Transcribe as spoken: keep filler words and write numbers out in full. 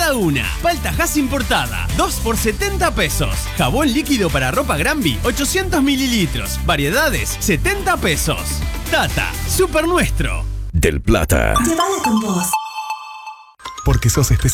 cada una. Palta Hass importada, dos por setenta pesos. Jabón líquido para ropa Granby, ochocientos mililitros. Variedades, setenta pesos. Tata, super nuestro. Del Plata. Llévala con vos. Porque sos especial.